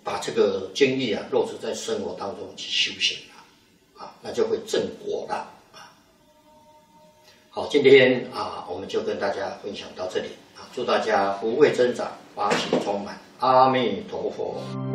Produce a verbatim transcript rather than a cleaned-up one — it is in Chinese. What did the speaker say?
把这个经历啊落实在生活当中去修行啊，啊，那就会正果了啊。好，今天啊，我们就跟大家分享到这里啊，祝大家福慧增长，法喜充满，阿弥陀佛。